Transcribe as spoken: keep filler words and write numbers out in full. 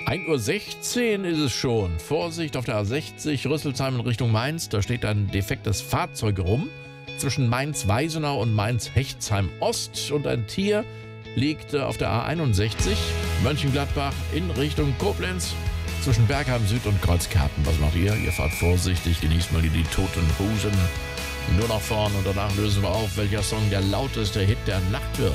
ein Uhr sechzehn ist es schon. Vorsicht auf der A sechzig, Rüsselsheim in Richtung Mainz. Da steht ein defektes Fahrzeug rum. Zwischen Mainz-Weisenau und Mainz-Hechtsheim-Ost. Und ein Tier liegt auf der A einundsechzig, Mönchengladbach in Richtung Koblenz. Zwischen Bergheim Süd und Kreuzkarten. Was macht ihr? Ihr fahrt vorsichtig, genießt mal die Toten Hosen. Nur nach vorn und danach lösen wir auf, welcher Song der lauteste Hit der Nacht wird.